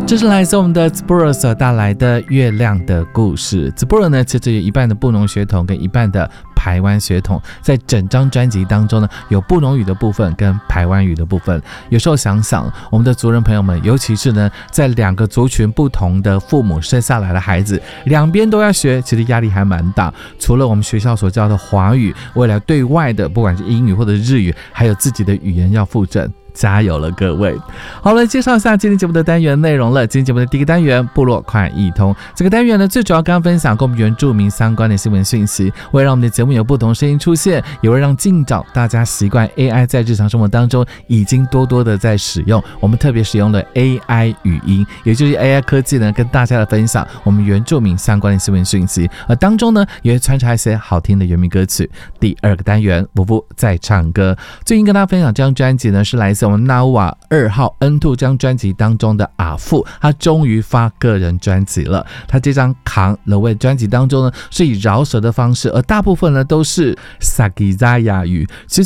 这是来自我们的 Zburo 所带来的月亮的故事。 Zburo 呢，其实有一半的布农血统跟一半的排湾血统，在整张专辑当中呢，有布农语的部分跟排湾语的部分。有时候想想我们的族人朋友们，尤其是呢在两个族群不同的父母生下来的孩子，两边都要学，其实压力还蛮大。除了我们学校所教的华语，未来对外的不管是英语或者日语，还有自己的语言要复振。加油了各位。好了，介绍一下今天节目的单元内容了。今天节目的第一个单元部落快易通，这个单元呢，最主要刚刚分享跟我们原住民相关的新闻讯息，为了让我们的节目有不同声音出现，也会让尽早大家习惯 AI 在日常生活当中已经多多的在使用。我们特别使用了 AI 语音，也就是 AI 科技呢，跟大家的分享我们原住民相关的新闻讯息，而当中呢也会穿插一些好听的原民歌曲。第二个单元布布在唱歌，最近跟大家分享这张专辑呢，是来自我们纳乌瓦2号 N2 这张专辑当中的阿富，他终于发个人专辑了。他这张扛了位专辑当中呢，是以饶舌的方式，而大部分呢都是萨吉扎雅语。其实